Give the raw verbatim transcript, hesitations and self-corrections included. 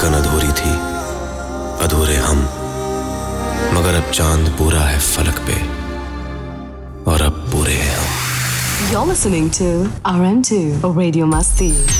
धड़कन अधूरी थी, अधूरे हम, मगर अब चांद पूरा है फलक पे और अब पूरे हैं हम। You're listening to R M two Radio Masti.